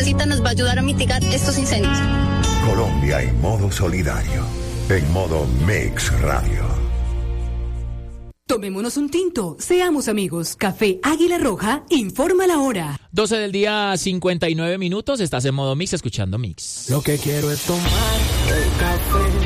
necesita nos va a ayudar a mitigar estos incendios. Colombia en modo solidario, en modo Mix Radio. Tomémonos un tinto, seamos amigos. Café Águila Roja informa la hora. 12 del día, 59 minutos. Estás en modo Mix, escuchando Mix. Lo que quiero es tomar el café